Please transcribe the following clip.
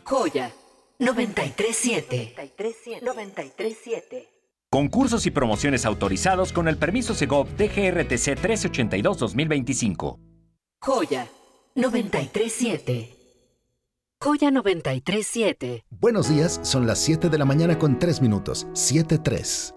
Joya 937. 937. Concursos y promociones autorizados con el permiso Segov DGRTC 1382-2025. Joya 937. Joya 937. Buenos días, son las 7 de la mañana con 3 minutos. 7:03.